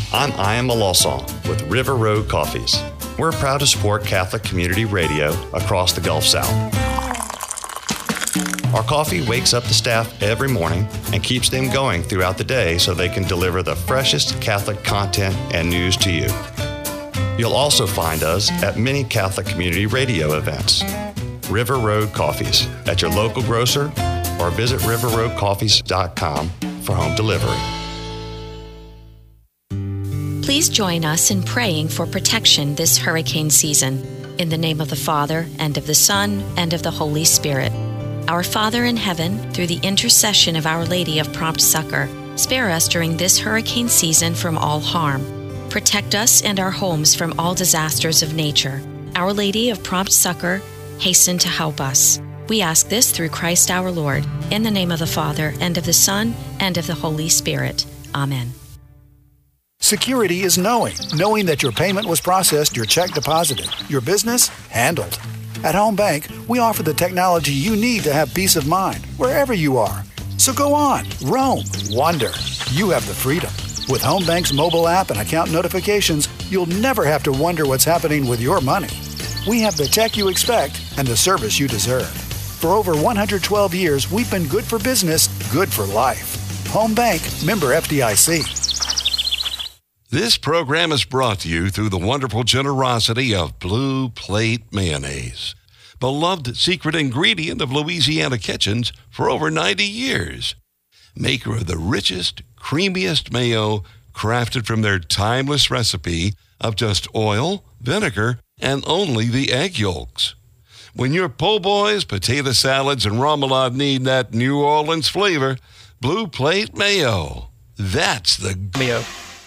I'm Ian Malosson with River Road Coffees. We're proud to support Catholic Community Radio across the Gulf South. Our coffee wakes up the staff every morning and keeps them going throughout the day so they can deliver the freshest Catholic content and news to you. You'll also find us at many Catholic Community Radio events. River Road Coffees at your local grocer or visit riverroadcoffees.com for home delivery. Please join us in praying for protection this hurricane season. In the name of the Father, and of the Son, and of the Holy Spirit. Our Father in heaven, through the intercession of Our Lady of Prompt Succor, spare us during this hurricane season from all harm. Protect us and our homes from all disasters of nature. Our Lady of Prompt Succor, hasten to help us. We ask this through Christ our Lord, in the name of the Father, and of the Son, and of the Holy Spirit. Amen. Security is knowing that your payment was processed, your check deposited, your business handled. At Home Bank, we offer the technology you need to have peace of mind wherever you are. So go on, roam, wander. You have the freedom. With Home Bank's mobile app and account notifications, you'll never have to wonder what's happening with your money. We have the tech you expect and the service you deserve. For over 112 years, we've been good for business, good for life. Home Bank, member FDIC. This program is brought to you through the wonderful generosity of Blue Plate Mayonnaise, beloved secret ingredient of Louisiana kitchens for over 90 years. Maker of the richest, creamiest mayo, crafted from their timeless recipe of just oil, vinegar, and only the egg yolks. When your po' boys, potato salads, and remoulade need that New Orleans flavor, Blue Plate Mayo. That's the mayo.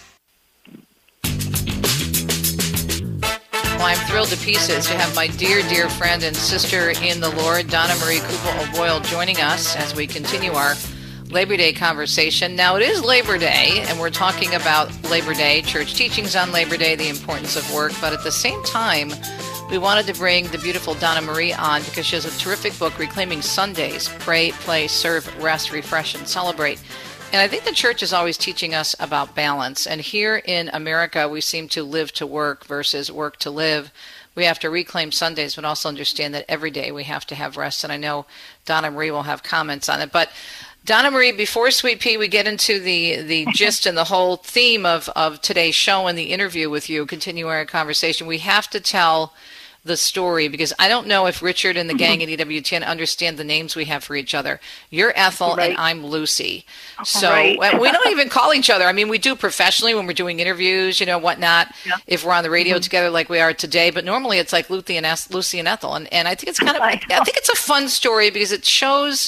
Well, I'm thrilled to pieces to have my dear, dear friend and sister in the Lord, Donna Marie Kupel of Boyle, joining us as we continue our Labor Day conversation. Now, it is Labor Day, and we're talking about Labor Day, church teachings on Labor Day, the importance of work, but at the same time, we wanted to bring the beautiful Donna Marie on because she has a terrific book, Reclaiming Sundays, Pray, Play, Serve, Rest, Refresh, and Celebrate. And I think the church is always teaching us about balance. And here in America, we seem to live to work versus work to live. We have to reclaim Sundays, but also understand that every day we have to have rest. And I know Donna Marie will have comments on it. But Donna Marie, before Sweet Pea, we get into the gist and the whole theme of today's show and the interview with you, continue our conversation. We have to tell the story, because I don't know if Richard and the gang at EWTN understand the names we have for each other. You're Ethel, right, and I'm Lucy. So right. We don't even call each other. I mean, we do professionally when we're doing interviews, whatnot, yeah, if we're on the radio together like we are today. But normally it's like Lucy and Ethel. And I think it's I think it's a fun story because it shows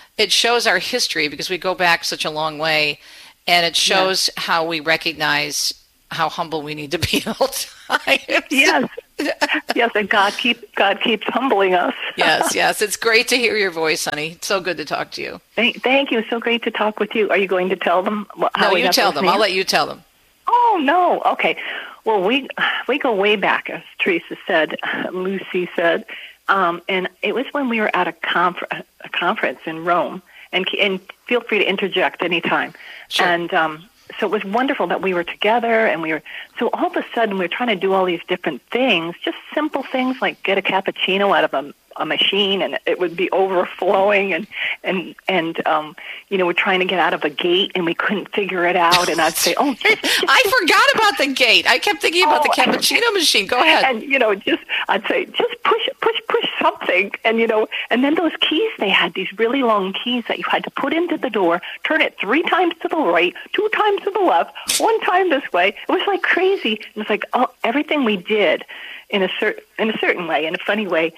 our history, because we go back such a long way, and it shows how we recognize how humble we need to be at all times. Yes. Yes, and God keeps humbling us. Yes. It's great to hear your voice, honey. It's so good to talk to you. Thank you. So great to talk with you. Are you going to tell them? No, you tell them. I'll let you tell them. Oh, no. Okay. Well, we go way back, as Teresa said, Lucy said, and it was when we were at a conference in Rome. And feel free to interject anytime. Sure. And so it was wonderful that we were together, and so all of a sudden we were trying to do all these different things, just simple things like get a cappuccino out of a machine, and it would be overflowing, and we're trying to get out of a gate, and we couldn't figure it out, and I'd say, I forgot about the gate. I kept thinking about the cappuccino machine. Go ahead. And I'd say just push something, and then those keys, they had these really long keys that you had to put into the door, turn it 3 times to the right, 2 times to the left, 1 time this way. It was like crazy. It was like everything we did in a certain way, in a funny way,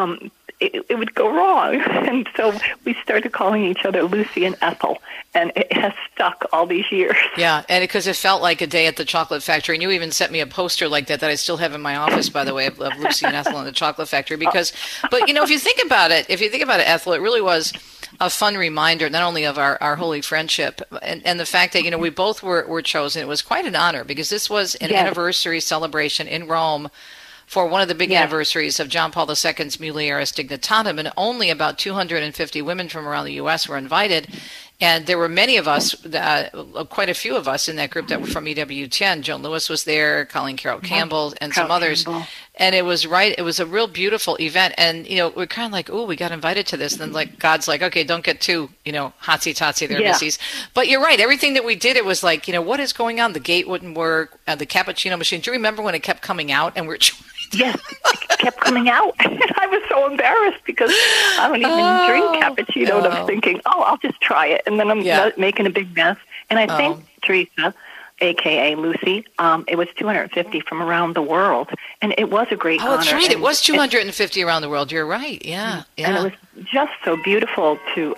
it would go wrong. And so we started calling each other Lucy and Ethel, and it has stuck all these years. Yeah, and because it felt like a day at the chocolate factory. And you even sent me a poster like that I still have in my office, by the way, of Lucy and Ethel in the chocolate factory. But if you think about it, Ethel, it really was a fun reminder, not only of our holy friendship and the fact that, we both were chosen. It was quite an honor, because this was an anniversary celebration in Rome for one of the big anniversaries of John Paul II's Mulieris Dignitatem, and only about 250 women from around the U.S. were invited. And there were many of us, quite a few of us in that group that were from EWTN. Joan Lewis was there, Colleen Carroll Campbell, and some others. And it was a real beautiful event. And, we're kind of like, oh, we got invited to this. And then God's like, okay, don't get too, hotsy-totsy there, missies. But you're right. Everything that we did, it was like, what is going on? The gate wouldn't work. The cappuccino machine. Do you remember when it kept coming out and we're trying? Yes, it kept coming out. And I was so embarrassed because I don't even drink cappuccino. And I'm thinking, I'll just try it. And then I'm making a big mess. And I think, Teresa, a.k.a. Lucy, it was 250 from around the world. And it was a great honor. Oh, that's right. It was 250 around the world. You're right. Yeah. And it was just so beautiful to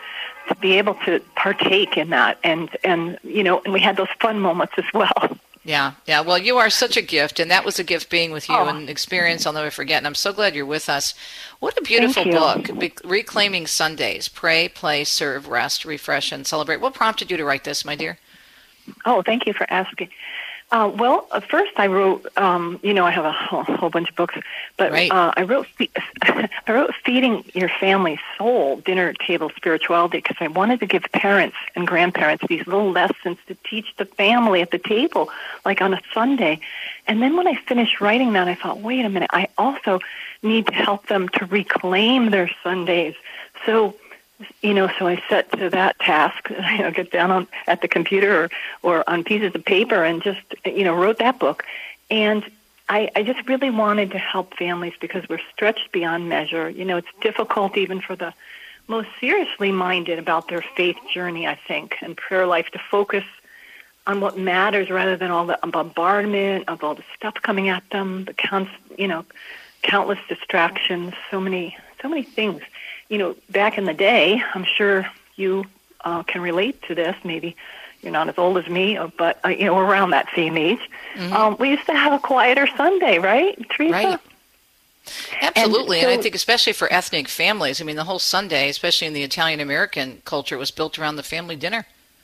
be able to partake in that. And we had those fun moments as well. Yeah. Well, you are such a gift, and that was a gift being with you, and an experience I'll never forget. And I'm so glad you're with us. What a beautiful book, Reclaiming Sundays. Pray, play, serve, rest, refresh, and celebrate. What prompted you to write this, my dear? Oh, thank you for asking. Well, first I wrote, I have a whole bunch of books, but I wrote Feeding Your Family Soul, Dinner Table Spirituality, because I wanted to give parents and grandparents these little lessons to teach the family at the table, like on a Sunday. And then when I finished writing that, I thought, wait a minute, I also need to help them to reclaim their Sundays. So I set to that task, get down at the computer or on pieces of paper and just, wrote that book. And I just really wanted to help families because we're stretched beyond measure. It's difficult even for the most seriously minded about their faith journey, I think, and prayer life to focus on what matters rather than all the bombardment of all the stuff coming at them, the countless distractions, so many things. Back in the day, I'm sure you can relate to this. Maybe you're not as old as me, but we're around that same age. Mm-hmm. We used to have a quieter Sunday, right, Teresa? Right. Absolutely, and I think especially for ethnic families, the whole Sunday, especially in the Italian-American culture, was built around the family dinner.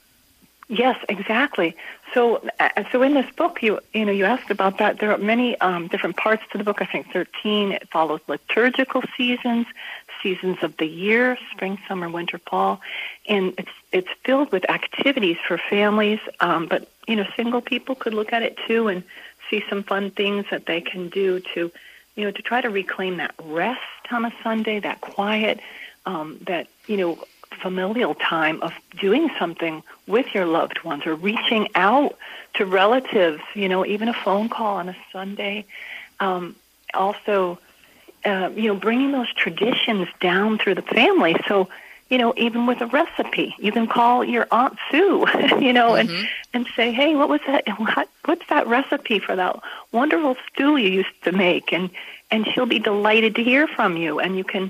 Yes, exactly. So in this book, you asked about that. There are many different parts to the book. I think 13. It follows liturgical seasons of the year: spring, summer, winter, fall, and it's filled with activities for families. But single people could look at it too and see some fun things that they can do to try to reclaim that rest on a Sunday, that quiet, that familial time of doing something with your loved ones or reaching out to relatives, even a phone call on a Sunday. Also, bringing those traditions down through the family. So, even with a recipe, you can call your Aunt Sue, and say, hey, what was that? What's that recipe for that wonderful stew you used to make? And she'll be delighted to hear from you. And you can,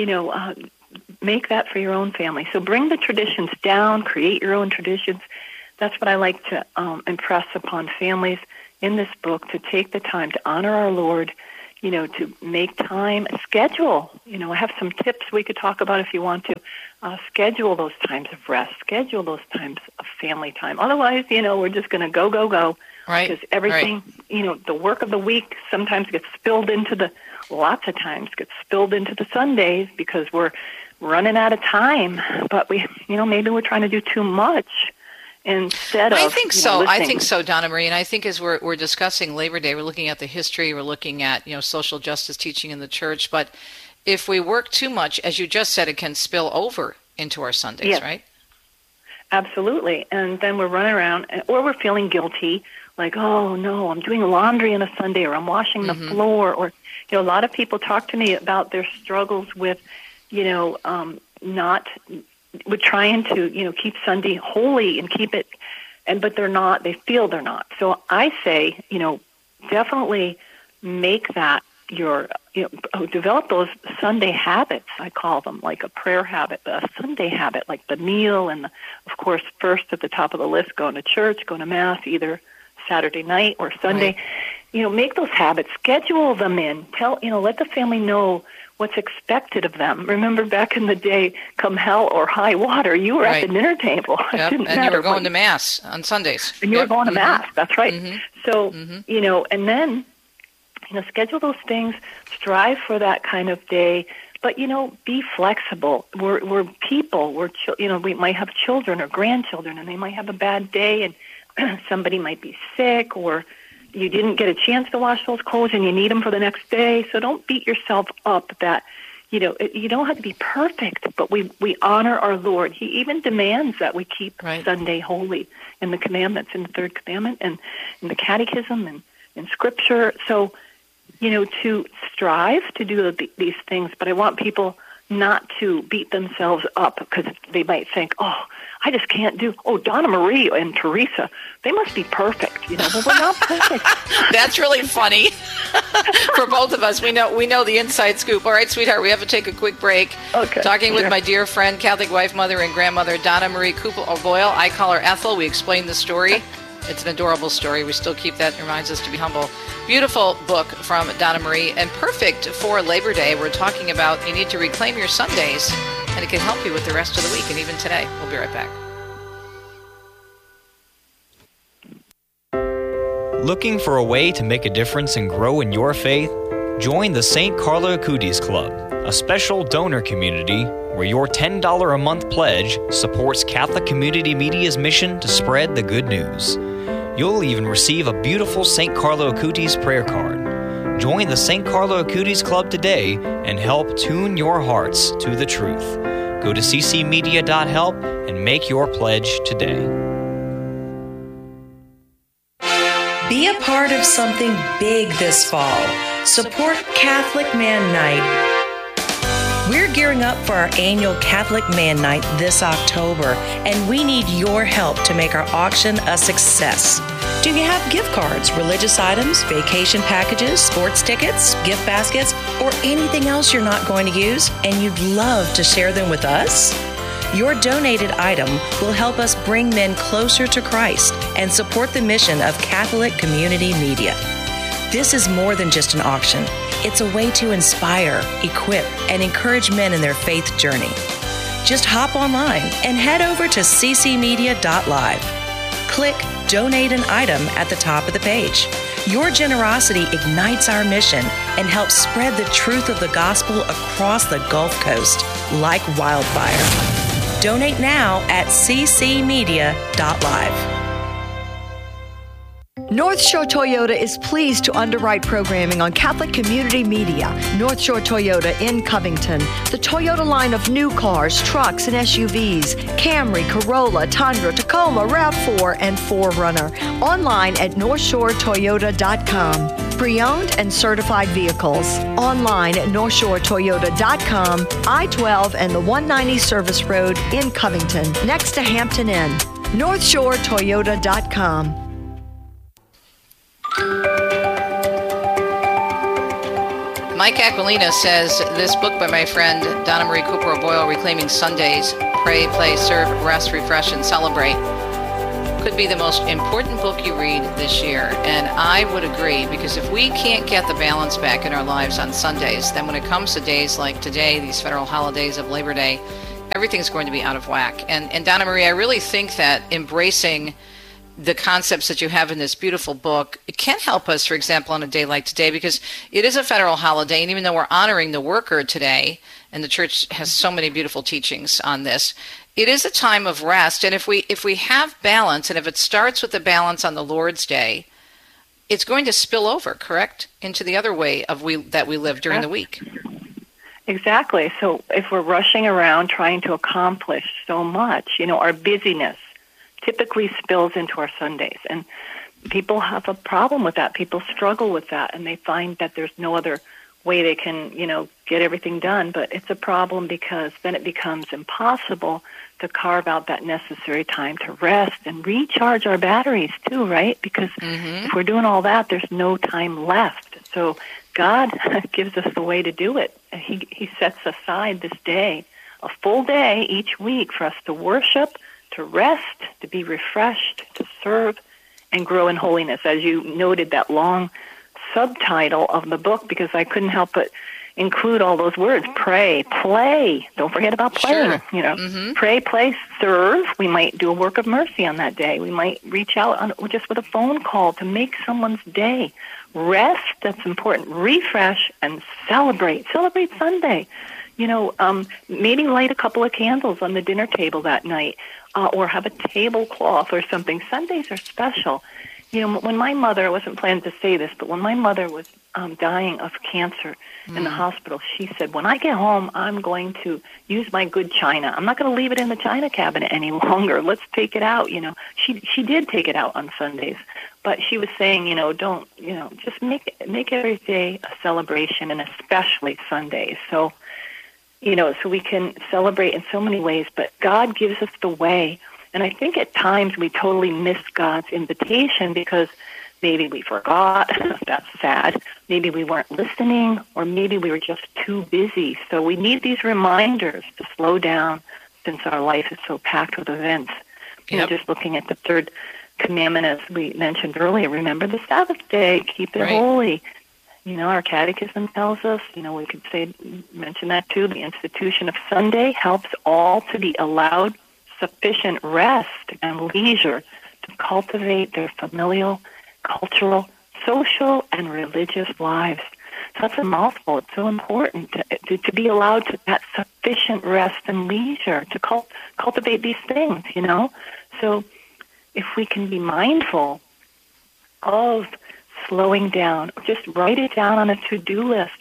make that for your own family. So bring the traditions down, create your own traditions. That's what I like to impress upon families in this book, to take the time to honor our Lord, to make time, schedule. I have some tips we could talk about if you want to. Schedule those times of rest, schedule those times of family time. Otherwise, we're just going to go. Right. Because everything, the work of the week sometimes gets spilled into lots of times gets spilled into the Sundays because we're running out of time. But maybe we're trying to do too much instead of. I think so. Listening. I think so, Donna Marie. And I think as we're discussing Labor Day, we're looking at the history. We're looking at social justice teaching in the church. But if we work too much, as you just said, it can spill over into our Sundays, yes. Right? Absolutely. And then we're running around, or we're feeling guilty, like, oh no, I'm doing laundry on a Sunday, or I'm washing the floor, or a lot of people talk to me about their struggles with, not with trying to, keep Sunday holy and keep it, but they're not. They feel they're not. So I say, definitely make that your, develop those Sunday habits. I call them like a prayer habit, a Sunday habit, like the meal, and of course, first at the top of the list, going to church, going to Mass, either Saturday night or Sunday. Right. Make those habits, schedule them in. Let the family know what's expected of them. Remember back in the day, come hell or high water, you were at the dinner table. Yep. And you were going to Mass on Sundays. And you were going to Mass, that's right. Mm-hmm. So, and then, schedule those things, strive for that kind of day, But, be flexible. We're people. We might have children or grandchildren, and they might have a bad day, and somebody might be sick, or you didn't get a chance to wash those clothes and you need them for the next day. So don't beat yourself up that, you don't have to be perfect, but we honor our Lord. He even demands that we keep Sunday holy in the commandments, in the third commandment, and in the catechism, and in Scripture. So, to strive to do these things, but I want people not to beat themselves up because they might think, I just can't do, Donna Marie and Teresa, they must be perfect. Well, we're not perfect. That's really funny for both of us. We know the inside scoop. All right, sweetheart, we have to take a quick break. Okay. Talking with my dear friend, Catholic wife, mother, and grandmother, Donna Marie Kupel O'Boyle. I call her Ethel. We explain the story. It's an adorable story. We still keep that. It reminds us to be humble. Beautiful book from Donna Marie, and perfect for Labor Day. We're talking about you need to reclaim your Sundays, and it can help you with the rest of the week and even today. We'll be right back. Looking for a way to make a difference and grow in your faith? Join the St. Carlo Acutis Club, a special donor community where your $10 a month pledge supports Catholic Community Media's mission to spread the good news. You'll even receive a beautiful St. Carlo Acutis prayer card. Join the St. Carlo Acutis Club today and help tune your hearts to the truth. Go to ccmedia.help and make your pledge today. Be a part of something big this fall. Support Catholic Man Night. We're gearing up for our annual Catholic Man Night this October, and we need your help to make our auction a success. Do you have gift cards, religious items, vacation packages, sports tickets, gift baskets, or anything else you're not going to use, and you'd love to share them with us? Your donated item will help us bring men closer to Christ and support the mission of Catholic Community Media. This is more than just an auction. It's a way to inspire, equip, and encourage men in their faith journey. Just hop online and head over to ccmedia.live. Click Donate an Item at the top of the page. Your generosity ignites our mission and helps spread the truth of the gospel across the Gulf Coast like wildfire. Donate now at ccmedia.live. North Shore Toyota is pleased to underwrite programming on Catholic Community Media. North Shore Toyota in Covington. The Toyota line of new cars, trucks, and SUVs. Camry, Corolla, Tundra, Tacoma, RAV4, and 4Runner. Online at NorthshoreToyota.com. Pre-owned and certified vehicles. Online at NorthshoreToyota.com. I-12 and the 190 Service Road in Covington, next to Hampton Inn. NorthshoreToyota.com. Mike Aquilina says, this book by my friend Donna Marie Kupel O'Boyle, Reclaiming Sundays, Pray, Play, Serve, Rest, Refresh, and Celebrate, could be the most important book you read this year. And I would agree, because if we can't get the balance back in our lives on Sundays, then when it comes to days like today, these federal holidays of Labor Day, everything's going to be out of whack. And Donna Marie, I really think that embracing the concepts that you have in this beautiful book, it can help us, for example, on a day like today, because it is a federal holiday, and even though we're honoring the worker today, and the church has so many beautiful teachings on this, it is a time of rest. And if we have balance, and if it starts with the balance on the Lord's Day, it's going to spill over, correct, into the other way that we live during the week. Exactly. So if we're rushing around trying to accomplish so much, our busyness typically spills into our Sundays. And people have a problem with that. People struggle with that, and they find that there's no other way they can, get everything done. But it's a problem because then it becomes impossible to carve out that necessary time to rest and recharge our batteries too, right? Because if we're doing all that, there's no time left. So God gives us the way to do it. He sets aside this day, a full day each week, for us to worship, to rest, to be refreshed, to serve, and grow in holiness. As you noted, that long subtitle of the book, because I couldn't help but include all those words: pray, play. Don't forget about playing. Sure. Pray, play, serve. We might do a work of mercy on that day. We might reach out just with a phone call to make someone's day. Rest, that's important. Refresh, and celebrate. Celebrate Sunday. maybe light a couple of candles on the dinner table that night, or have a tablecloth or something. Sundays are special. When my mother, I wasn't planning to say this, but when my mother was dying of cancer in the hospital, she said, when I get home, I'm going to use my good china. I'm not going to leave it in the china cabinet any longer. Let's take it out. She did take it out on Sundays, but she was saying, just make every day a celebration, and especially Sundays. So, so we can celebrate in so many ways, but God gives us the way. And I think at times we totally miss God's invitation because maybe we forgot. That's sad. Maybe we weren't listening, or maybe we were just too busy. So we need these reminders to slow down since our life is so packed with events. Just looking at the third commandment, as we mentioned earlier, remember the Sabbath day, keep it holy. Our catechism tells us, we could mention that too. The institution of Sunday helps all to be allowed sufficient rest and leisure to cultivate their familial, cultural, social, and religious lives. So that's a mouthful. It's so important to be allowed to that sufficient rest and leisure to cultivate these things, So if we can be mindful of slowing down, just write it down on a to-do list,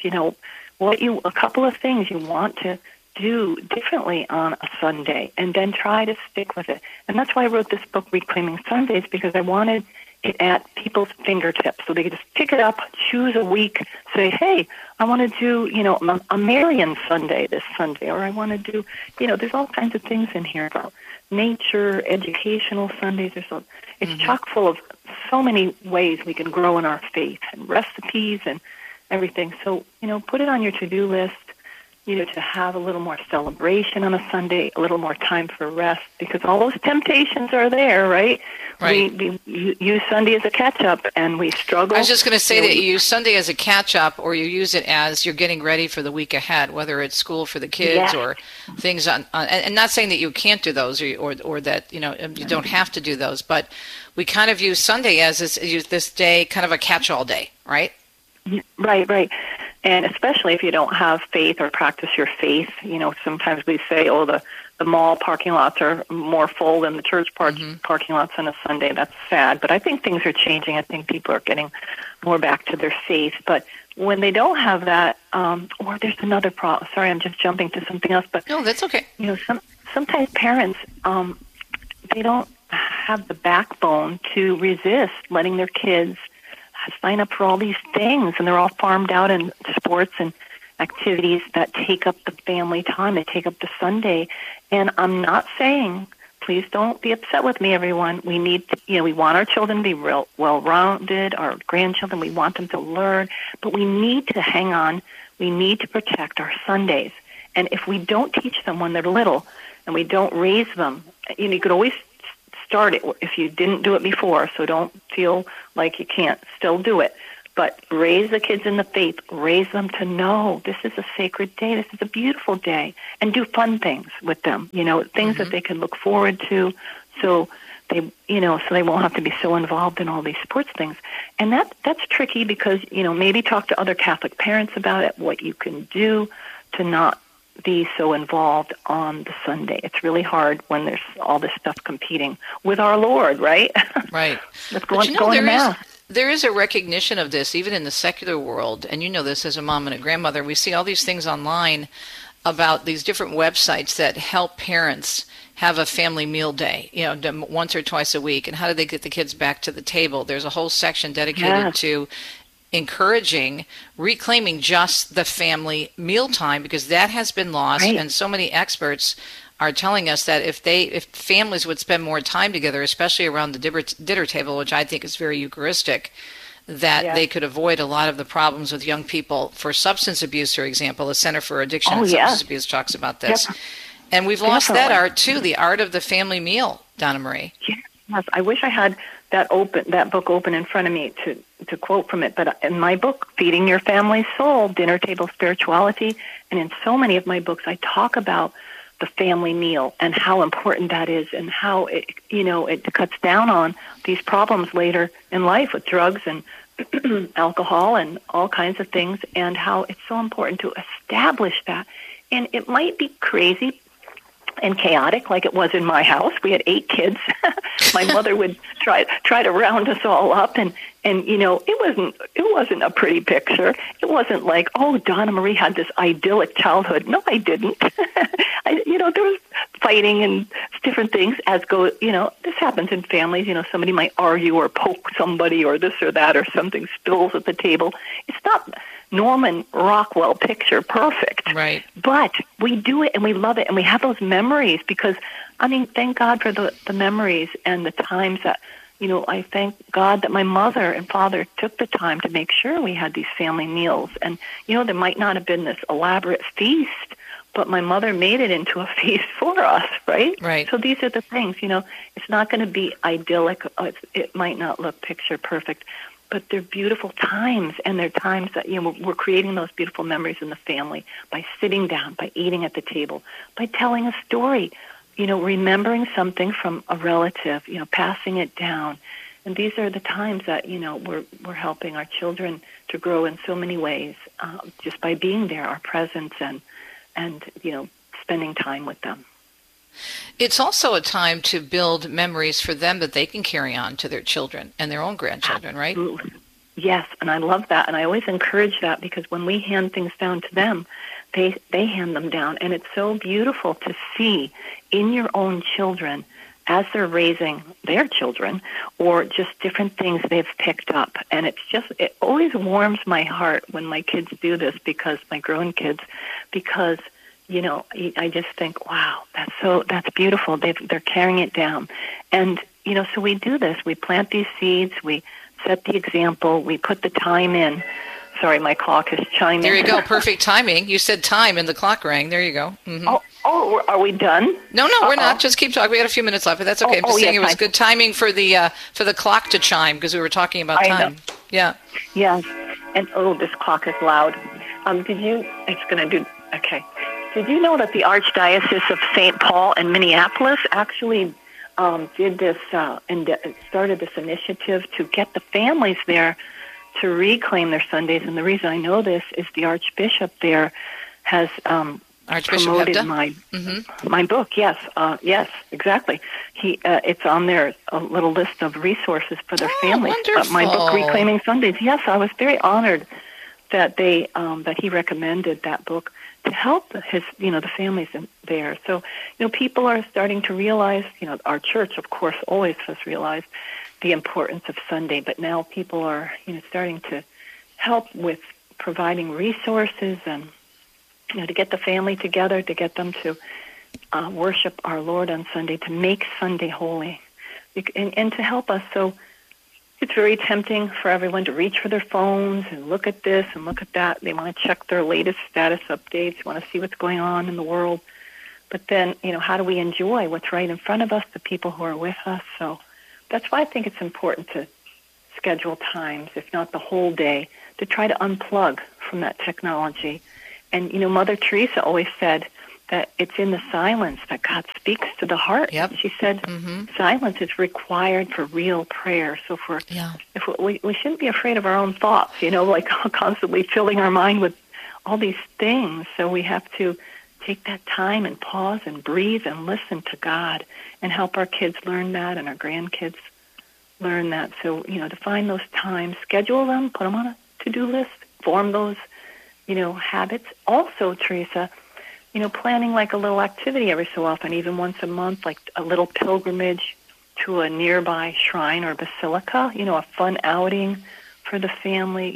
a couple of things you want to do differently on a Sunday, and then try to stick with it. And that's why I wrote this book, Reclaiming Sundays, because I wanted it at people's fingertips, so they could just pick it up, choose a week, say, hey, I want to do, a Marian Sunday this Sunday, or I want to do, there's all kinds of things in here about nature, educational Sundays. It's chock full of so many ways we can grow in our faith, and recipes and everything. So, put it on your to-do list, to have a little more celebration on a Sunday, a little more time for rest, because all those temptations are there, right? We use Sunday as a catch-up, and we struggle. I was just going to say that you use Sunday as a catch-up, or you use it as you're getting ready for the week ahead, whether it's school for the kids or things on and not saying that you can't do those or that, you don't have to do those, but we kind of use Sunday as this day, kind of a catch-all day, right? Right. And especially if you don't have faith or practice your faith, sometimes we say, the mall parking lots are more full than the church parking lots on a Sunday. That's sad. But I think things are changing. I think people are getting more back to their faith. But when they don't have that, or there's another problem. Sorry, I'm just jumping to something else. But no, that's okay. Sometimes parents, they don't have the backbone to resist letting their kids sign up for all these things, and they're all farmed out in sports and activities that take up the family time, they take up the Sunday. And I'm not saying, please don't be upset with me, everyone. We need to, we want our children to be real well-rounded, our grandchildren, we want them to learn, but we need to hang on. We need to protect our Sundays. And if we don't teach them when they're little, and we don't raise them, you could always start it if you didn't do it before, so don't feel like you can't still do it. But raise the kids in the faith. Raise them to know this is a sacred day. This is a beautiful day. And do fun things with them, things that they can look forward to, so they won't have to be so involved in all these sports things. And that's tricky because, maybe talk to other Catholic parents about it, what you can do to not be so involved on the Sunday. It's really hard when there's all this stuff competing with our Lord, right? Right. Let's go to Mass. There is a recognition of this, even in the secular world, and you know this as a mom and a grandmother. We see all these things online about these different websites that help parents have a family meal day, once or twice a week, and how do they get the kids back to the table? There's a whole section dedicated to encouraging, reclaiming just the family mealtime, because that has been lost, and so many experts are telling us that if families would spend more time together, especially around the dinner table, which I think is very Eucharistic, that they could avoid a lot of the problems with young people for substance abuse, for example. The Center for Addiction and Substance Abuse talks about this. Yep. And we've lost that art, too, the art of the family meal, Donna Marie. Yes, I wish I had that book open in front of me to quote from it. But in my book, Feeding Your Family Soul, Dinner Table Spirituality, and in so many of my books, I talk about the family meal and how important that is, and how it cuts down on these problems later in life with drugs and alcohol and all kinds of things, and how it's so important to establish that And it might be crazy and chaotic like it was in my house. We had 8 kids. My mother would try to round us all up, and it wasn't a pretty picture. It wasn't like, oh, Donna Marie had this idyllic childhood. No, I didn't. There was fighting and different things this happens in families. Somebody might argue or poke somebody or this or that, or something spills at the table. It's not Norman Rockwell picture perfect. Right. But we do it and we love it and we have those memories because, thank God for the memories and the times that, I thank God that my mother and father took the time to make sure we had these family meals. And, there might not have been this elaborate feast, but my mother made it into a feast for us, right? Right. So these are the things, it's not going to be idyllic. It might not look picture perfect, but they're beautiful times, and they're times that, we're creating those beautiful memories in the family by sitting down, by eating at the table, by telling a story, remembering something from a relative, passing it down. And these are the times that, we're helping our children to grow in so many ways, just by being there, our presence and spending time with them. It's also a time to build memories for them that they can carry on to their children and their own grandchildren, right? Absolutely. Yes, and I love that, and I always encourage that because when we hand things down to them, they hand them down, and it's so beautiful to see in your own children as they're raising their children or just different things they've picked up. And it always warms my heart when my kids do this, because my grown kids, because I just think, wow, that's beautiful. They're carrying it down. And, so we do this. We plant these seeds. We set the example. We put the time in. Sorry, my clock is chiming. There you go. Perfect timing. You said time and the clock rang. There you go. Mm-hmm. Oh, are we done? No, we're not. Just keep talking. We got a few minutes left, but that's okay. I'm just saying it was good timing for the clock to chime because we were talking about time. Know. Yeah. Yes. And, this clock is loud. It's going to do, okay. Did you know that the Archdiocese of St. Paul in Minneapolis actually did this and started this initiative to get the families there to reclaim their Sundays? And the reason I know this is the Archbishop there has promoted my book. Yes, yes, exactly. It's on there, a little list of resources for their families. Wonderful. My book, Reclaiming Sundays. Yes, I was very honored that that he recommended that book to help the families there. So, people are starting to realize, our church, of course, always has realized the importance of Sunday, but now people are, starting to help with providing resources and, to get the family together, to get them to worship our Lord on Sunday, to make Sunday holy, and to help us. So it's very tempting for everyone to reach for their phones and look at this and look at that. They want to check their latest status updates, want to see what's going on in the world. But then, how do we enjoy what's right in front of us, the people who are with us? So that's why I think it's important to schedule times, if not the whole day, to try to unplug from that technology. And, Mother Teresa always said that it's in the silence that God speaks to the heart. Yep. She said silence is required for real prayer. So we shouldn't be afraid of our own thoughts, like constantly filling our mind with all these things. So we have to take that time and pause and breathe and listen to God and help our kids learn that and our grandkids learn that. So, to find those times, schedule them, put them on a to-do list, form those, habits. Also, Teresa, planning like a little activity every so often, even once a month, like a little pilgrimage to a nearby shrine or basilica, a fun outing for the family,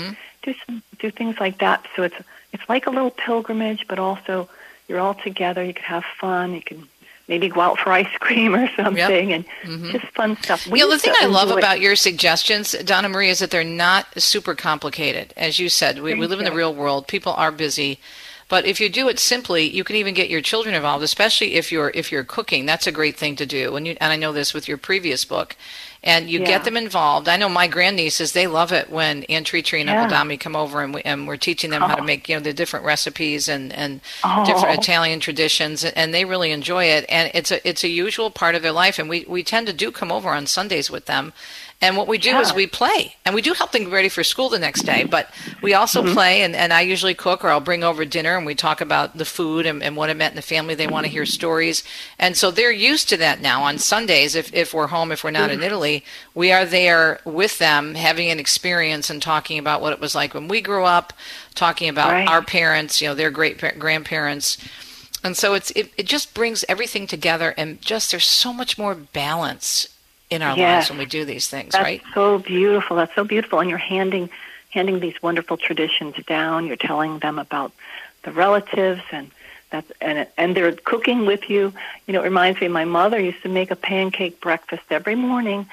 do things like that. So it's like a little pilgrimage, but also you're all together. You can have fun. You can maybe go out for ice cream or something, and just fun stuff. The thing I love about your suggestions, Donna Marie, is that they're not super complicated. As you said, we live in the real world. People are busy. But if you do it simply, you can even get your children involved, especially if you're cooking. That's a great thing to do. And I know this with your previous book. And you get them involved. I know my grandnieces, they love it when Aunt Tree and Uncle Dami come over, and we're teaching them how to make, the different recipes and different Italian traditions, and they really enjoy it. And it's a usual part of their life, and we tend to come over on Sundays with them. And what we do is we play, and we do help them get ready for school the next day, but we also play, and I usually cook, or I'll bring over dinner, and we talk about the food and what it meant in the family. They want to hear stories. And so they're used to that now. On Sundays, if we're home, if we're not in Italy, we are there with them, having an experience and talking about what it was like when we grew up, talking about our parents, their great-grandparents. And so it just brings everything together, and just there's so much more balance in our lives when we do these things, right? That's so beautiful. That's so beautiful. And you're handing these wonderful traditions down. You're telling them about the relatives, and they're cooking with you. It reminds me, my mother used to make a pancake breakfast every morning.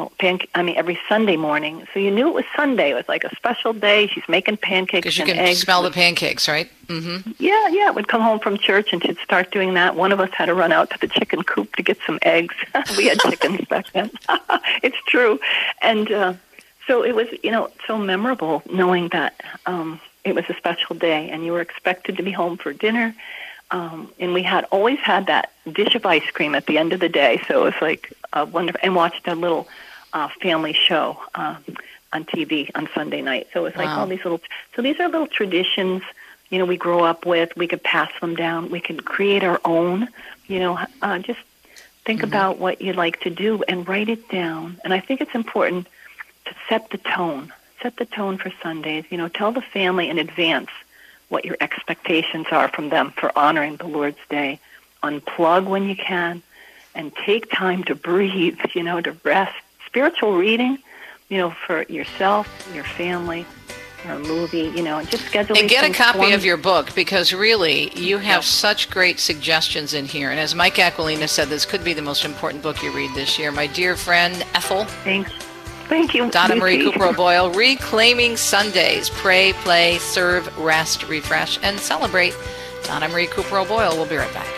Every Sunday morning. So you knew it was Sunday. It was like a special day. She's making pancakes and eggs. Because you can smell the pancakes, right? Mm-hmm. Yeah. We'd come home from church, and she'd start doing that. One of us had to run out to the chicken coop to get some eggs. We had chickens back then. It's true. And so it was, so memorable knowing that it was a special day, and you were expected to be home for dinner. And we always had that dish of ice cream at the end of the day. So it was like wonderful. And watched a little family show on TV on Sunday night. So it was like all these so these are little traditions, we grow up with. We could pass them down. We can create our own, just think about what you like to do and write it down. And I think it's important to set the tone for Sundays. Tell the family in advance what your expectations are from them for honoring the Lord's Day. Unplug when you can, and take time to breathe, to rest. Spiritual reading, for yourself, your family, or a movie, just schedule. And get a copy of your book, because really, you have such great suggestions in here. And as Mike Aquilina said, this could be the most important book you read this year. My dear friend, Ethel. Thanks. Thank you. Donna Marie Cooper O'Boyle, Reclaiming Sundays. Pray, play, serve, rest, refresh, and celebrate. Donna Marie Cooper O'Boyle. We'll be right back.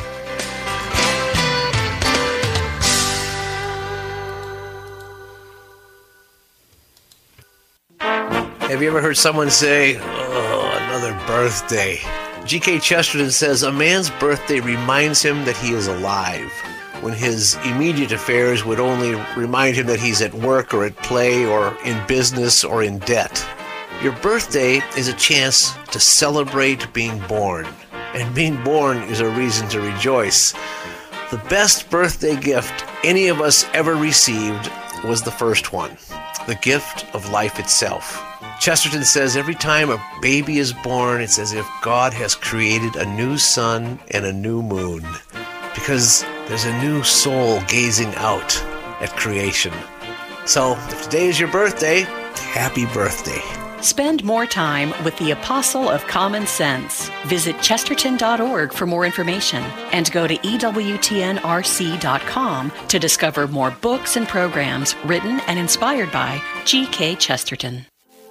Have you ever heard someone say, another birthday? G.K. Chesterton says, a man's birthday reminds him that he is alive, when his immediate affairs would only remind him that he's at work or at play or in business or in debt. Your birthday is a chance to celebrate being born, and being born is a reason to rejoice. The best birthday gift any of us ever received was the first one, the gift of life itself. Chesterton says every time a baby is born, it's as if God has created a new sun and a new moon, because there's a new soul gazing out at creation. So, if today is your birthday, happy birthday. Spend more time with the Apostle of Common Sense. Visit chesterton.org for more information, and go to EWTNRC.com to discover more books and programs written and inspired by G.K. Chesterton.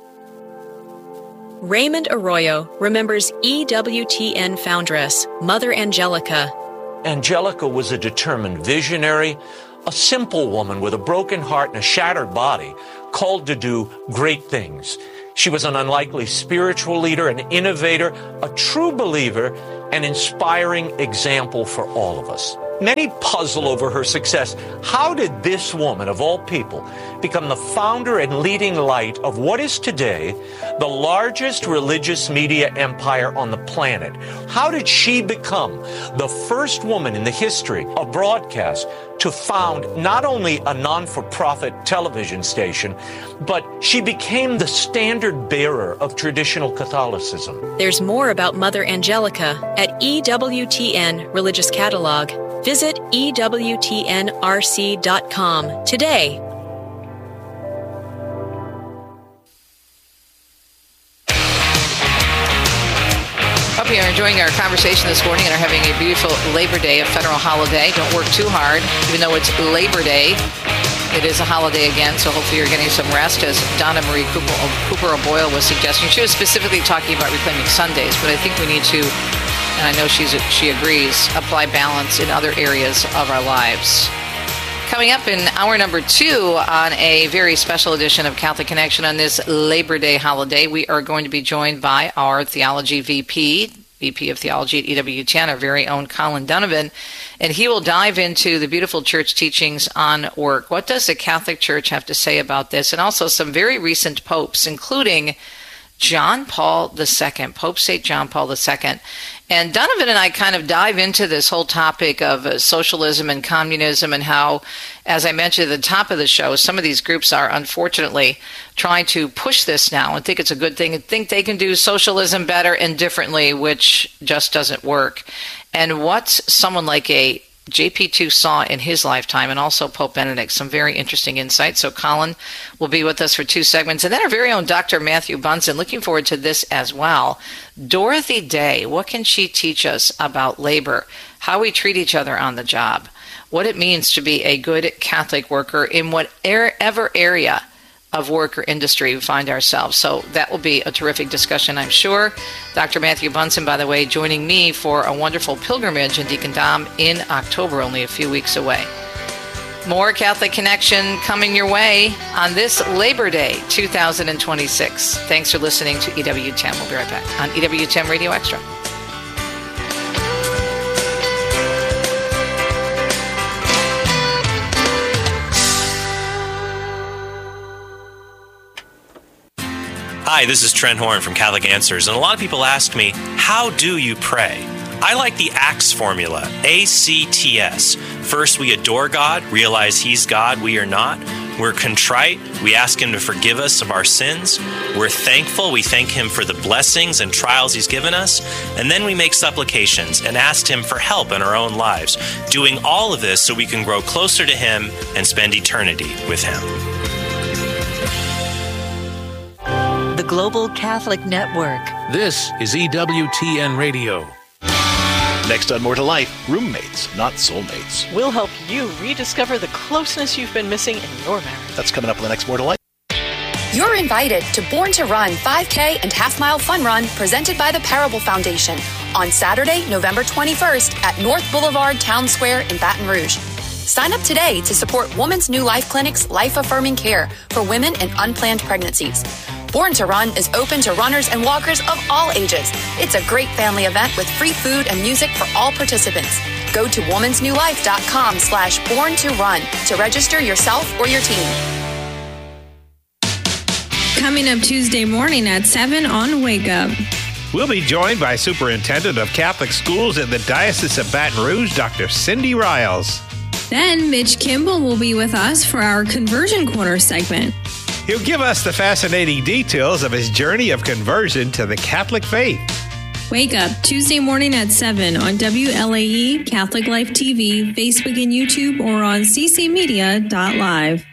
Raymond Arroyo remembers EWTN foundress, Mother Angelica. Angelica was a determined visionary, a simple woman with a broken heart and a shattered body, called to do great things. She was an unlikely spiritual leader, an innovator, a true believer, an inspiring example for all of us. Many puzzle over her success. How did this woman, of all people, become the founder and leading light of what is today the largest religious media empire on the planet? How did she become the first woman in the history of broadcast to found not only a non-for-profit television station, but she became the standard bearer of traditional Catholicism? There's more about Mother Angelica at EWTN Religious Catalog. Visit EWTNRC.com today. Hope you're enjoying our conversation this morning and are having a beautiful Labor Day, a federal holiday. Don't work too hard, even though it's Labor Day. It is a holiday again, so hopefully you're getting some rest, as Donna Marie Cooper O'Boyle was suggesting. She was specifically talking about reclaiming Sundays, but I think we need to, and I know she agrees, apply balance in other areas of our lives. Coming up in hour number 2 on a very special edition of Catholic Connection on this Labor Day holiday, we are going to be joined by our Theology VP of Theology at EWTN, our very own Colin Donovan, and he will dive into the beautiful church teachings on work. What does the Catholic Church have to say about this? And also some very recent popes, including John Paul II, Pope St. John Paul II. And Donovan and I kind of dive into this whole topic of socialism and communism and how, as I mentioned at the top of the show, some of these groups are unfortunately trying to push this now and think it's a good thing and think they can do socialism better and differently, which just doesn't work. And what someone like a JP2 saw in his lifetime, and also Pope Benedict, some very interesting insights. So Colin will be with us for 2 segments. And then our very own Dr. Matthew Bunson, looking forward to this as well. Dorothy Day, what can she teach us about labor, how we treat each other on the job, what it means to be a good Catholic worker in whatever area of work or industry we find ourselves. So that will be a terrific discussion, I'm sure. Dr. Matthew Bunson, by the way, joining me for a wonderful pilgrimage in Deacon Dom in October, only a few weeks away. More Catholic Connection coming your way on this Labor Day 2026. Thanks for listening to EWTN. We'll be right back on EWTN Radio Extra. Hi, this is Trent Horn from Catholic Answers, and a lot of people ask me, how do you pray? I like the ACTS formula, ACTS. First, we adore God, realize He's God, we are not. We're contrite, we ask Him to forgive us of our sins. We're thankful, we thank Him for the blessings and trials He's given us. And then we make supplications and ask Him for help in our own lives, doing all of this so we can grow closer to Him and spend eternity with Him. The Global Catholic Network. This is EWTN Radio. Next on More to Life, roommates, not soulmates. We'll help you rediscover the closeness you've been missing in your marriage. That's coming up in the next More to Life. You're invited to Born to Run 5K and Half Mile Fun Run presented by the Parable Foundation on Saturday, November 21st at North Boulevard Town Square in Baton Rouge. Sign up today to support Woman's New Life Clinic's life-affirming care for women in unplanned pregnancies. Born to Run is open to runners and walkers of all ages. It's a great family event with free food and music for all participants. Go to womansnewlife.com/born-to-run to register yourself or your team. Coming up Tuesday morning at 7 on Wake Up. We'll be joined by Superintendent of Catholic Schools in the Diocese of Baton Rouge, Dr. Cindy Riles. Then Mitch Kimball will be with us for our Conversion Corner segment. He'll give us the fascinating details of his journey of conversion to the Catholic faith. Wake Up, Tuesday morning at 7 on WLAE, Catholic Life TV, Facebook and YouTube, or on ccmedia.live.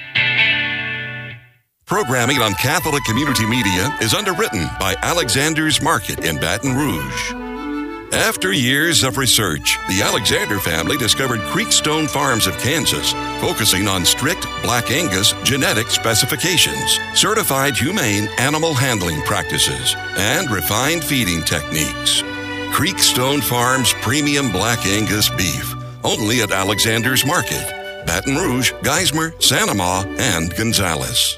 Programming on Catholic Community Media is underwritten by Alexander's Market in Baton Rouge. After years of research, the Alexander family discovered Creekstone Farms of Kansas, focusing on strict Black Angus genetic specifications, certified humane animal handling practices, and refined feeding techniques. Creekstone Farms Premium Black Angus Beef, only at Alexander's Market, Baton Rouge, Geismar, Santa Ma, and Gonzales.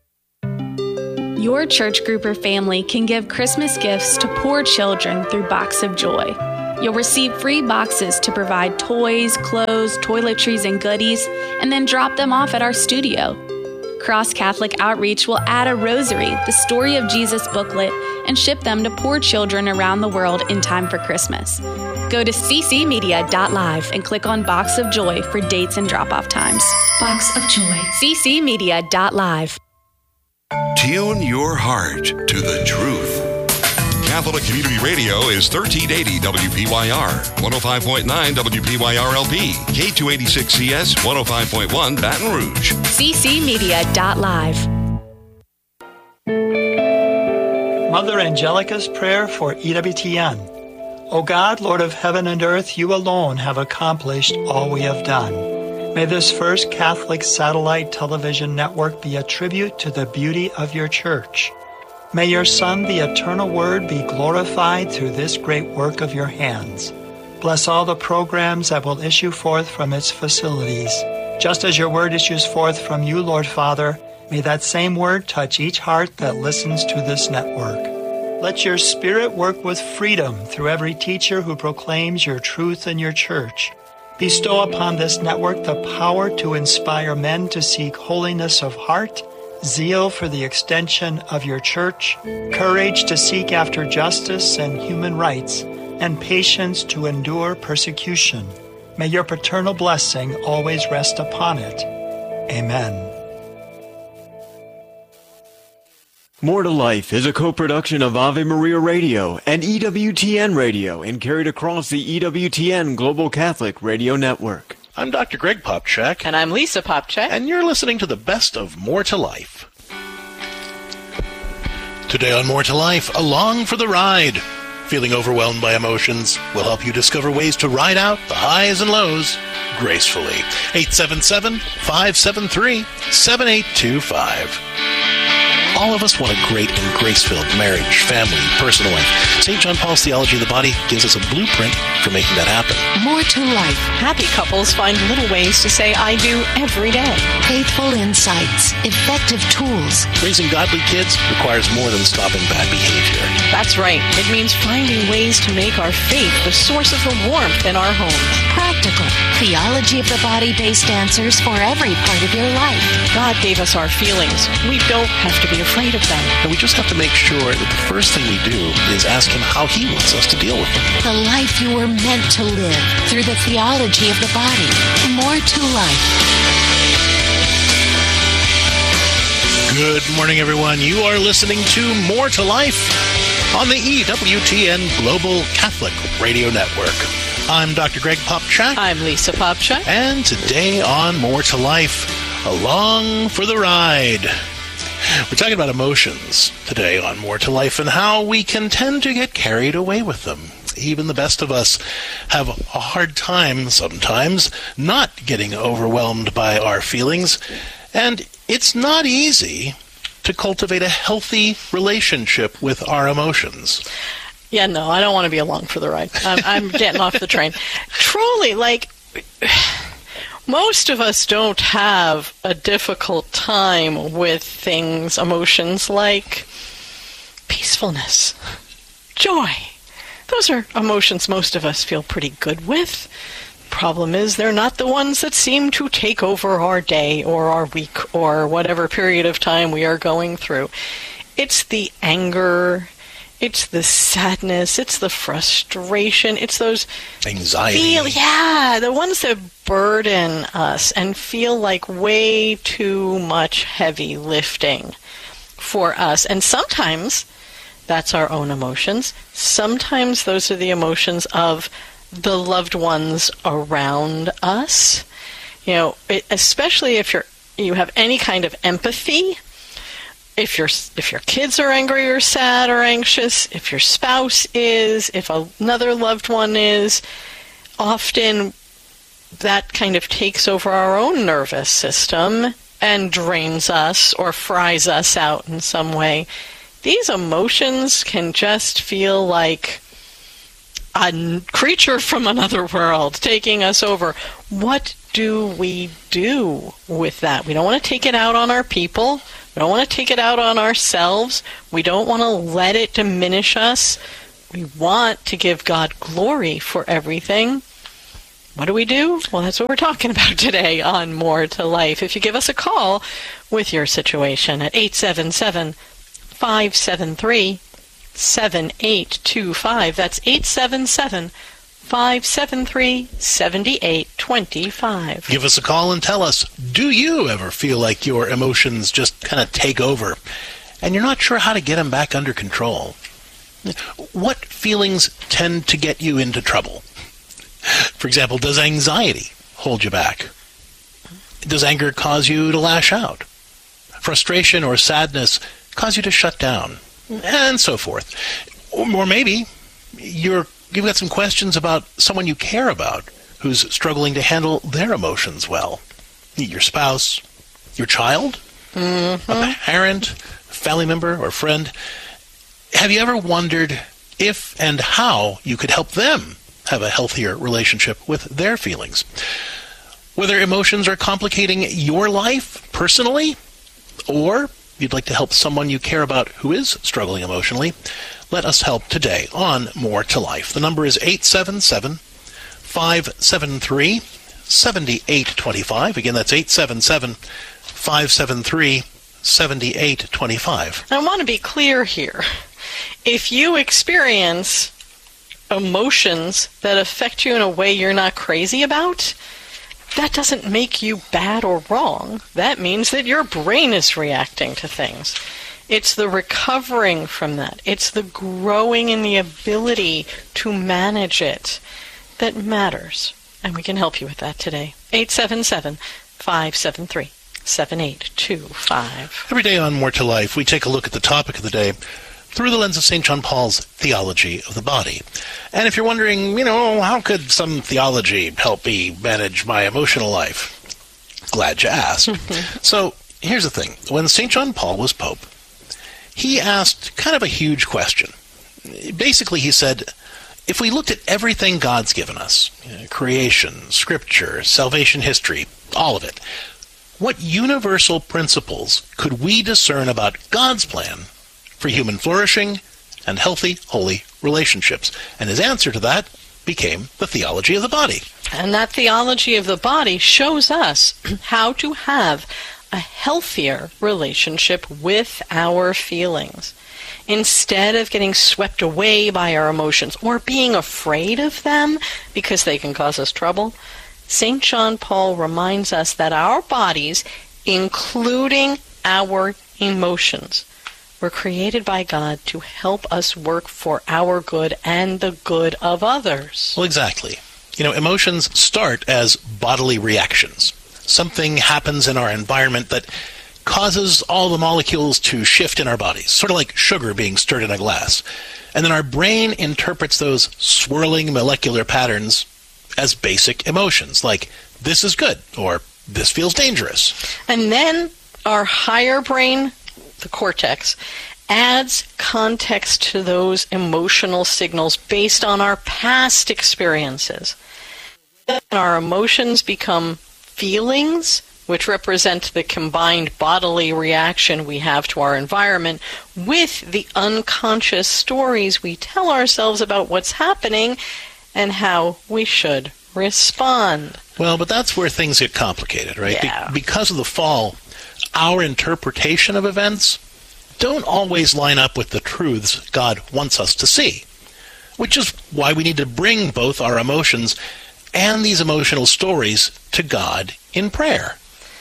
Your church group or family can give Christmas gifts to poor children through Box of Joy. You'll receive free boxes to provide toys, clothes, toiletries, and goodies, and then drop them off at our studio. Cross Catholic Outreach will add a rosary, the Story of Jesus booklet, and ship them to poor children around the world in time for Christmas. Go to ccmedia.live and click on Box of Joy for dates and drop-off times. Box of Joy. ccmedia.live. Tune your heart to the truth. Catholic Community Radio is 1380 WPYR, 105.9 WPYR-LP, K286CS, 105.1 Baton Rouge. ccmedia.live. Mother Angelica's prayer for EWTN. O God, Lord of heaven and earth, you alone have accomplished all we have done. May this first Catholic satellite television network be a tribute to the beauty of your church. May your Son, the eternal Word, be glorified through this great work of your hands. Bless all the programs that will issue forth from its facilities. Just as your word issues forth from you, Lord Father, may that same word touch each heart that listens to this network. Let your Spirit work with freedom through every teacher who proclaims your truth in your church. Bestow upon this network the power to inspire men to seek holiness of heart, zeal for the extension of your church, courage to seek after justice and human rights, and patience to endure persecution. May your paternal blessing always rest upon it. Amen. More to Life is a co-production of Ave Maria Radio and EWTN Radio and carried across the EWTN Global Catholic Radio Network. I'm Dr. Greg Popchak. And I'm Lisa Popchak. And you're listening to the best of More to Life. Today on More to Life, along for the ride. Feeling overwhelmed by emotions? We'll help you discover ways to ride out the highs and lows gracefully. 877-573-7825. All of us want a great and grace-filled marriage, family, personal life. St. John Paul's Theology of the Body gives us a blueprint for making that happen. More to life. Happy couples find little ways to say I do every day. Faithful insights, effective tools. Raising godly kids requires more than stopping bad behavior. That's right. It means finding ways to make our faith the source of the warmth in our homes. Practical. Theology of the Body-based answers for every part of your life. God gave us our feelings. We don't have to be afraid of them. And we just have to make sure that the first thing we do is ask Him how He wants us to deal with them. The life you were meant to live through the theology of the body. More to life. Good morning, everyone. You are listening to More to Life on the EWTN Global Catholic Radio Network. I'm Dr. Greg Popchak. I'm Lisa Popchak. And today on More to Life, along for the ride. We're talking about emotions today on More to Life and how we can tend to get carried away with them. Even the best of us have a hard time sometimes not getting overwhelmed by our feelings. And it's not easy to cultivate a healthy relationship with our emotions. Yeah, no, I don't want to be along for the ride. I'm getting off the train. Truly, most of us don't have a difficult time with things, emotions like peacefulness, joy. Those are emotions most of us feel pretty good with. Problem is, they're not the ones that seem to take over our day or our week or whatever period of time we are going through. It's the anger, it's the sadness, it's the frustration, it's those anxiety. The ones that burden us and feel like way too much heavy lifting for us. And sometimes that's our own emotions. Sometimes those are the emotions of the loved ones around us. You know, especially if you have any kind of empathy. If your kids are angry or sad or anxious, if your spouse is, if another loved one is, often that kind of takes over our own nervous system and drains us or fries us out in some way. These emotions can just feel like a creature from another world taking us over. What do we do with that? We don't want to take it out on our people. We don't want to take it out on ourselves. We don't want to let it diminish us. We want to give God glory for everything. What do we do? Well, that's what we're talking about today on More to Life. If you give us a call with your situation at 877-573-7825. That's 877-573-7825. Give us a call and tell us, do you ever feel like your emotions just kind of take over and you're not sure how to get them back under control? What feelings tend to get you into trouble? For example, does anxiety hold you back? Does anger cause you to lash out? Frustration or sadness cause you to shut down? And so forth. Or maybe you've got some questions about someone you care about who's struggling to handle their emotions well. Your spouse, your child, a parent, family member, or friend. Have you ever wondered if and how you could help them have a healthier relationship with their feelings? Whether emotions are complicating your life personally, or you'd like to help someone you care about who is struggling emotionally, let us help today on More to Life. The number is 877-573-7825. Again, that's 877-573-7825. I want to be clear here. If you experience emotions that affect you in a way you're not crazy about, that doesn't make you bad or wrong. That means that your brain is reacting to things. It's the recovering from that. It's the growing in the ability to manage it that matters. And we can help you with that today. 877-573-7825. Every day on More to Life, we take a look at the topic of the day through the lens of St. John Paul's theology of the body. And if you're wondering, how could some theology help me manage my emotional life? Glad you asked. So, here's the thing. When St. John Paul was Pope, he asked kind of a huge question. Basically, he said, if we looked at everything God's given us, creation, scripture, salvation history, all of it, what universal principles could we discern about God's plan for human flourishing and healthy, holy relationships? And his answer to that became the theology of the body. And that theology of the body shows us how to have a healthier relationship with our feelings. Instead of getting swept away by our emotions or being afraid of them because they can cause us trouble, St. John Paul reminds us that our bodies, including our emotions, were created by God to help us work for our good and the good of others. Well, exactly. Emotions start as bodily reactions. Something happens in our environment that causes all the molecules to shift in our bodies, sort of like sugar being stirred in a glass. And then our brain interprets those swirling molecular patterns as basic emotions, like this is good or this feels dangerous. And then our higher brain, the cortex, adds context to those emotional signals based on our past experiences. And our emotions become feelings, which represent the combined bodily reaction we have to our environment with the unconscious stories we tell ourselves about what's happening and how we should respond. Well, but that's where things get complicated, right? Yeah. Because of the fall, our interpretation of events don't always line up with the truths God wants us to see, which is why we need to bring both our emotions and these emotional stories to God in prayer.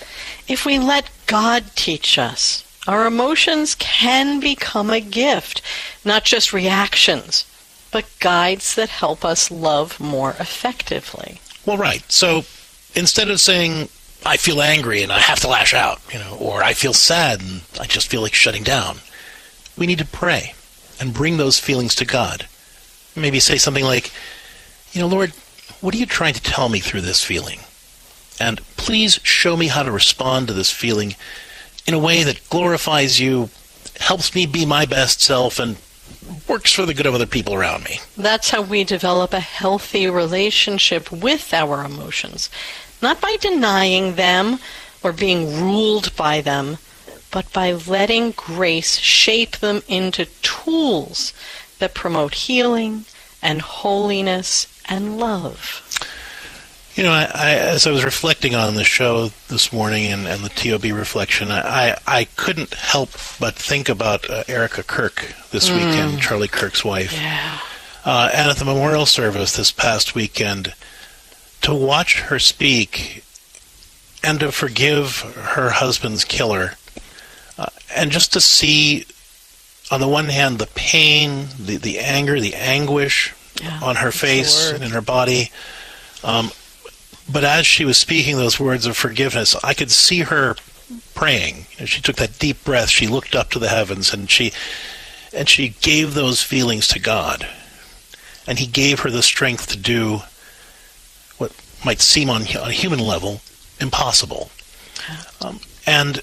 If we let God teach us, our emotions can become a gift, not just reactions, but guides that help us love more effectively. Well, right. So instead of saying, I feel angry and I have to lash out, or I feel sad and I just feel like shutting down, we need to pray and bring those feelings to God. Maybe say something like, Lord, what are you trying to tell me through this feeling? And please show me how to respond to this feeling in a way that glorifies you, helps me be my best self, and works for the good of other people around me. That's how we develop a healthy relationship with our emotions. Not by denying them or being ruled by them, but by letting grace shape them into tools that promote healing and holiness and love. As I was reflecting on the show this morning and the TOB reflection, I couldn't help but think about Erica Kirk this weekend, Charlie Kirk's wife. Yeah. And at the memorial service this past weekend, to watch her speak and to forgive her husband's killer, and just to see, on the one hand, the pain, the anger, the anguish on her face and in her body. But as she was speaking those words of forgiveness, I could see her praying. She took that deep breath. She looked up to the heavens, and she gave those feelings to God. And he gave her the strength to do what might seem on a human level impossible. And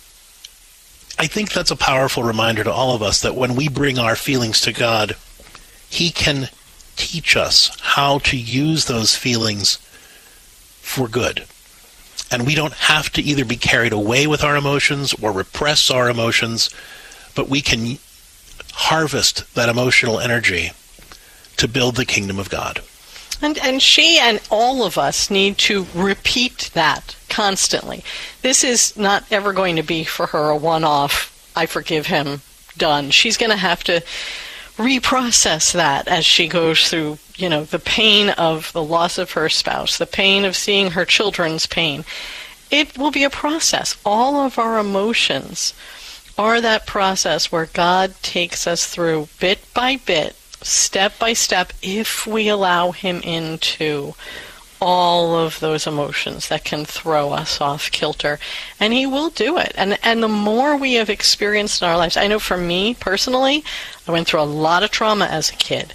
I think that's a powerful reminder to all of us that when we bring our feelings to God, he can teach us how to use those feelings for good. And we don't have to either be carried away with our emotions or repress our emotions, but we can harvest that emotional energy to build the kingdom of God. And she and all of us need to repeat that constantly. This is not ever going to be for her a one-off, I forgive him, done. She's going to have to reprocess that as she goes through, the pain of the loss of her spouse, the pain of seeing her children's pain. It will be a process. All of our emotions are that process where God takes us through bit by bit, step by step, if we allow him into all of those emotions that can throw us off kilter. And he will do it. And the more we have experienced in our lives, I know for me personally, I went through a lot of trauma as a kid.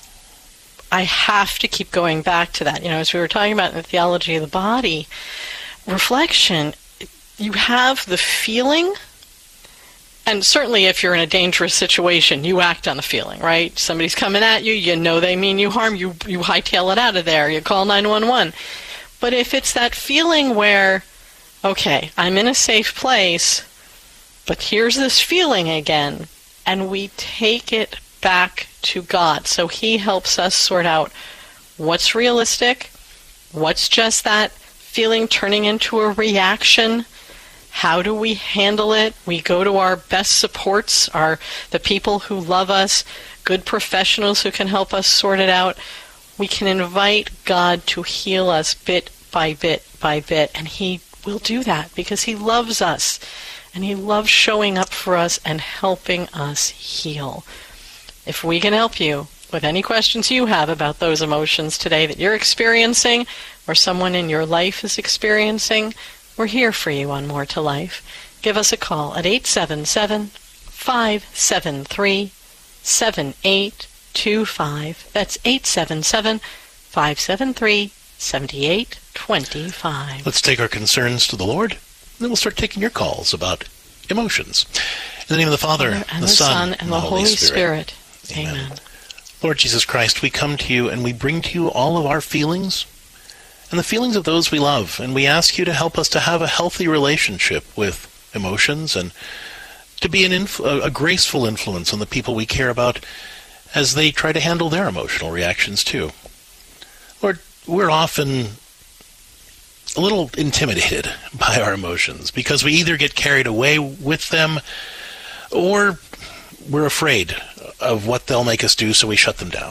I have to keep going back to that. As we were talking about in the theology of the body, reflection, you have the feeling. And certainly if you're in a dangerous situation, you act on the feeling, right? Somebody's coming at you, they mean you harm, you hightail it out of there, you call 911. But if it's that feeling where, okay, I'm in a safe place, but here's this feeling again, and we take it back to God. So he helps us sort out what's realistic, what's just that feeling turning into a reaction. How do we handle it? We go to our best supports, the people who love us, good professionals who can help us sort it out. We can invite God to heal us bit by bit by bit, and he will do that because he loves us, and he loves showing up for us and helping us heal. If we can help you with any questions you have about those emotions today that you're experiencing or someone in your life is experiencing, we're here for you on More to Life. Give us a call at 877-573-7825. That's 877-573-7825. Let's take our concerns to the Lord, and then we'll start taking your calls about emotions. In the name of the Father, and the Son, and the Holy Spirit. Amen. Lord Jesus Christ, we come to you and we bring to you all of our feelings and the feelings of those we love, and we ask you to help us to have a healthy relationship with emotions and to be a graceful influence on the people we care about as they try to handle their emotional reactions too. Lord, we're often a little intimidated by our emotions because we either get carried away with them or we're afraid of what they'll make us do, so we shut them down.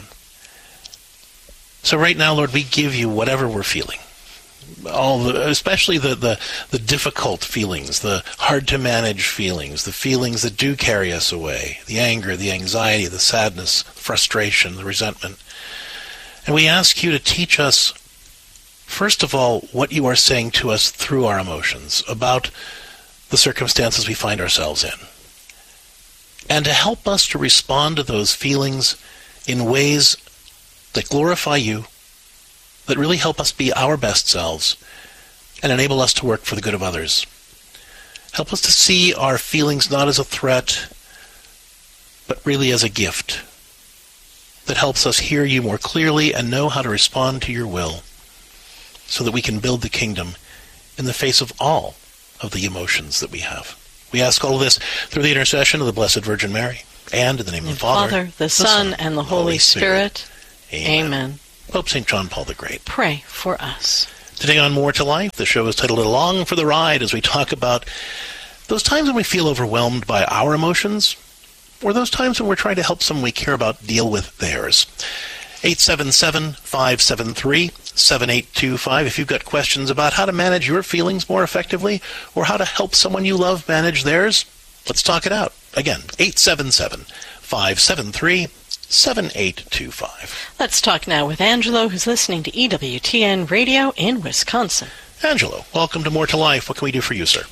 So right now, Lord, we give you whatever we're feeling, especially the difficult feelings, the hard-to-manage feelings, the feelings that do carry us away, the anger, the anxiety, the sadness, frustration, the resentment. And we ask you to teach us, first of all, what you are saying to us through our emotions about the circumstances we find ourselves in, and to help us to respond to those feelings in ways that glorify you, that really help us be our best selves, and enable us to work for the good of others. Help us to see our feelings not as a threat, but really as a gift that helps us hear you more clearly and know how to respond to your will, so that we can build the kingdom in the face of all of the emotions that we have. We ask all of this through the intercession of the Blessed Virgin Mary, and in the name of the Father, the Son, and the Holy Spirit. Amen. Pope St. John Paul the Great, pray for us. Today on More to Life, the show is titled Along for the Ride, as we talk about those times when we feel overwhelmed by our emotions, or those times when we're trying to help someone we care about deal with theirs. 877-573-7825. If you've got questions about how to manage your feelings more effectively, or how to help someone you love manage theirs, let's talk it out. Again, 877-573-7825. Let's talk now with Angelo, who's listening to EWTN Radio in Wisconsin. Angelo, welcome to More to Life. What can we do for you, sir?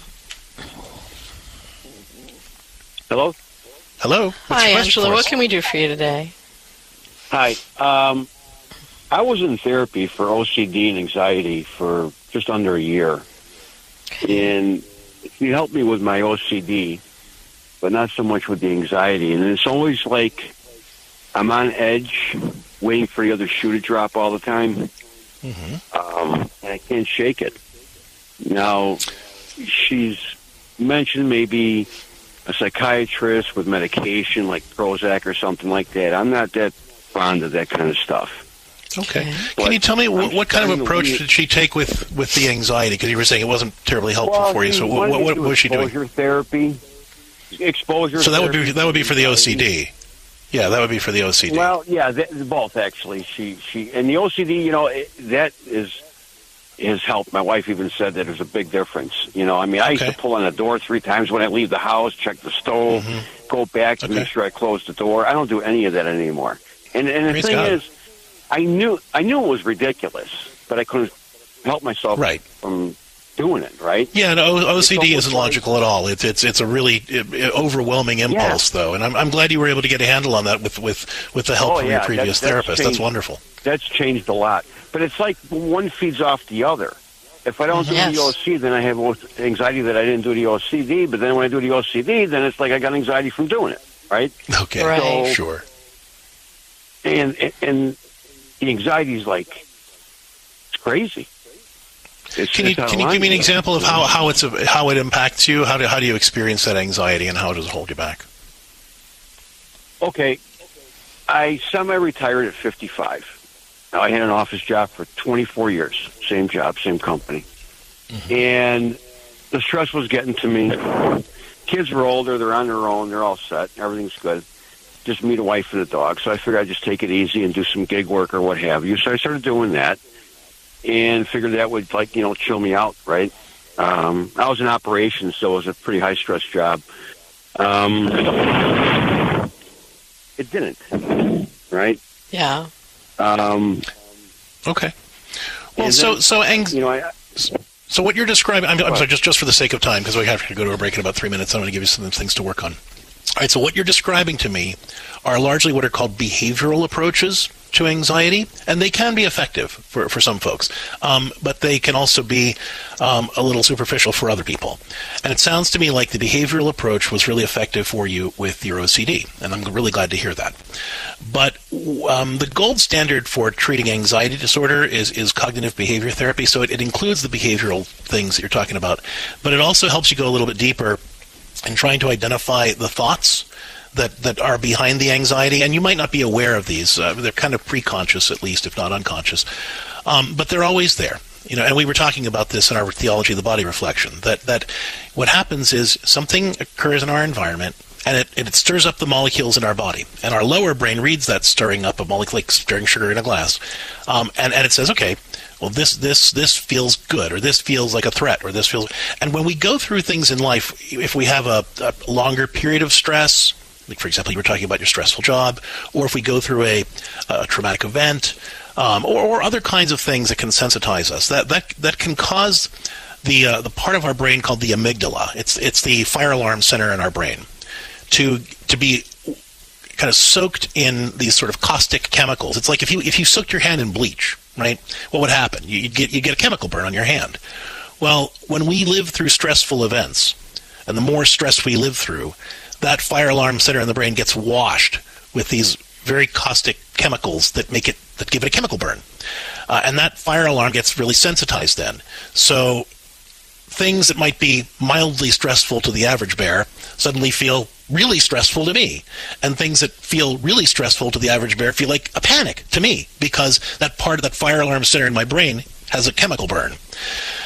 Hello? Hello. Hi, Angelo. What can we do for you today? Hi. I was in therapy for OCD and anxiety for just under a year. And he helped me with my OCD, but not so much with the anxiety. And it's always like I'm on edge, waiting for the other shoe to drop all the time. Mm-hmm. And I can't shake it. Now, she's mentioned maybe a psychiatrist with medication like Prozac or something like that. I'm not that fond of that kind of stuff. Okay. Can you tell me what kind of approach did she take with the anxiety? Because you were saying it wasn't terribly helpful for you. So what was she doing? Exposure therapy. Exposure. So that therapy would be for the OCD. Yeah, that would be for the OCD. Well, yeah, both actually. She and the OCD. That has helped. My wife even said that there's a big difference. I used to pull on the door 3 times when I leave the house, check the stove, go back to make sure I close the door. I don't do any of that anymore. And the thing is, I knew it was ridiculous, but I couldn't help myself from doing it. Right? Yeah, no, OCD isn't logical at all. It's a really overwhelming impulse, though, and I'm glad you were able to get a handle on that with the help from your previous therapist. That's wonderful. That's changed a lot. But it's like one feeds off the other. If I don't do the OC, then I have anxiety that I didn't do the OCD. But then when I do the OCD, then it's like I got anxiety from doing it. Right? Okay. Right. Sure. And the anxiety is like it's crazy. Can you give me an example of how it impacts you? How do you experience that anxiety, and how does it hold you back? Okay, I semi-retired at 55. Now, I had an office job for 24 years, same job, same company, and the stress was getting to me. Kids were older; they're on their own, they're all set, everything's good. Just me, the wife, and the dog. So I figured I'd just take it easy and do some gig work or what have you. So I started doing that. And figured that would, chill me out, right? I was in operations, so it was a pretty high-stress job. It didn't, right? Yeah. Okay. Well, so what you're describing, I'm sorry, just for the sake of time, because we have to go to a break in about 3 minutes, I'm going to give you some things to work on. All right, so what you're describing to me are largely what are called behavioral approaches to anxiety, and they can be effective for some folks, but they can also be a little superficial for other people. And it sounds to me like the behavioral approach was really effective for you with your OCD, and I'm really glad to hear that. But the gold standard for treating anxiety disorder is cognitive behavior therapy, so it includes the behavioral things that you're talking about, but it also helps you go a little bit deeper in trying to identify the thoughts that are behind the anxiety, and you might not be aware of these. They're kind of pre-conscious, at least, if not unconscious. But they're always there. And we were talking about this in our Theology of the Body reflection, that what happens is something occurs in our environment, and it stirs up the molecules in our body. And our lower brain reads that stirring up of molecules, like stirring sugar in a glass. And it says, okay, well, this feels good, or this feels like a threat, or this feels... And when we go through things in life, if we have a longer period of stress, like, for example, you were talking about your stressful job, or if we go through a traumatic event, or other kinds of things that can sensitize us, that can cause the part of our brain called the amygdala. It's the fire alarm center in our brain to be kind of soaked in these sort of caustic chemicals. It's like if you soaked your hand in bleach, right? What would happen? You get a chemical burn on your hand. Well, when we live through stressful events, and the more stress we live through, that fire alarm center in the brain gets washed with these very caustic chemicals that give it a chemical burn. And that fire alarm gets really sensitized then. So things that might be mildly stressful to the average bear suddenly feel really stressful to me. And things that feel really stressful to the average bear feel like a panic to me, because that part of that fire alarm center in my brain has a chemical burn.